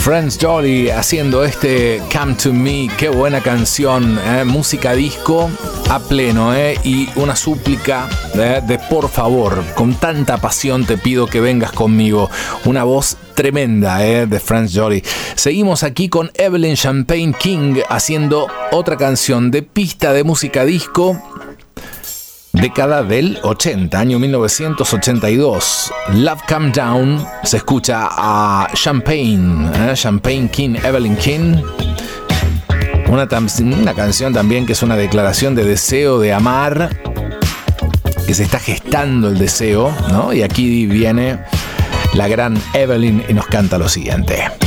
Friends Jolly haciendo este Come to Me. Qué buena canción, música disco a pleno, y una súplica de por favor, con tanta pasión te pido que vengas conmigo. Una voz tremenda de Friends Jolly. Seguimos aquí con Evelyn Champagne King haciendo otra canción de pista de música disco. Década del 80, año 1982. Love Come Down. Se escucha a Champagne King, Evelyn King. Una canción también que es una declaración de deseo de amar, que se está gestando el deseo, ¿no? Y aquí viene la gran Evelyn y nos canta lo siguiente.